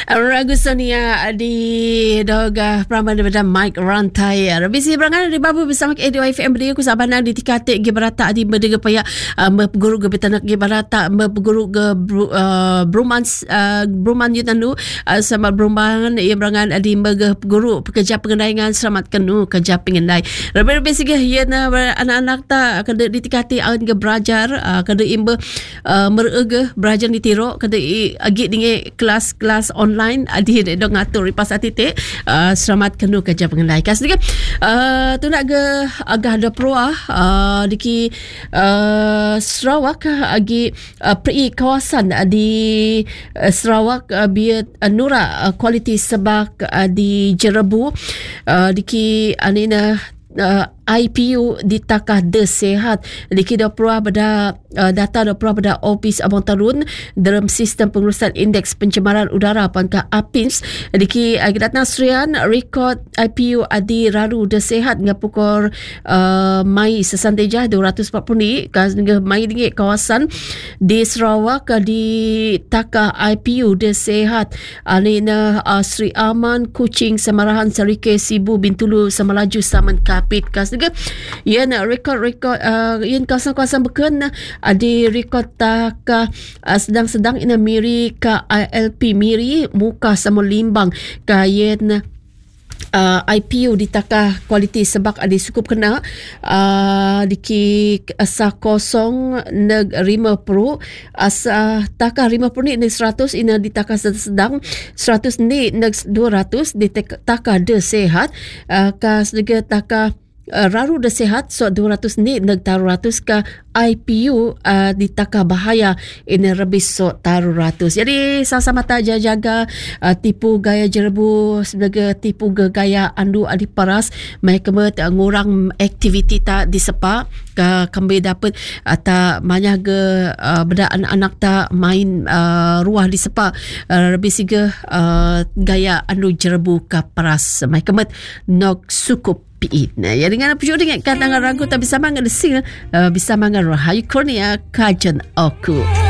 Ragu Sonia di doga peraman daripada Mike Rantai. Bisi berangan di babu bersama ADYFM dia ku sabana di tikatik ge berata di berdega paya guru ge betanak ge berata guru ge Bruman Yutandu sama Bruman ia berangan di bege guru pekerja pengendaian selamat kenu kerja pengendai. Lebih ge ia anak-anak ta kada di tikatik an ge belajar kada imbe merege belajar di tiro kada agi dinge kelas online adi dong ngatur pas titik selamat kenu kerja pengendai kas juga tu nak ke agak ada proa diki Sarawak agi pri kawasan di Sarawak biar Nura kualiti sebak di Jerebu diki anina IPU ditakah desehat diki dah perah pada data dah perah pada Office Abang Tarun dalam sistem pengurusan indeks pencemaran udara pangka APINS diki agidat nasrian rekod IPU adi raru desehat ngapukor mai sesantejah 240 ni mai dingi kawasan di Sarawak di takah IPU desehat alina Sri Aman Kuching Samarahan Sarike Sibu Bintulu Samalaju Saman Kapit kas juga ia nak rekod ia kawasan-kawasan beken di rekod taka sedang-sedang ina miri ka ILP miri muka sama limbang kayen IPU di takah kualiti sebab ada cukup kena diki asa kosong neg 50 asa takah 50 ni neg 100 ina di takah sedang 100 ni neg 200 di takah de sehat kas juga takah raru dah sehat so 200 ni neg taruh ratus ka IPU di takah bahaya ini lebih so taruh ratus. Jadi sama-sama tak jaga tipu gaya Jerebu sebagai tipu gaya andu adi paras mai kemet ngurang aktiviti tak disepa ka kembali dapat tak banyak ke benda anak-anak tak main ruah disepa lebih siga gaya andu Jerebu ka paras mai kemet nok sukup Nah, ya dengan apa juga dengan kata ragu tak bisa mangan sing bisa mangan Rahayu Kurnia kajan aku.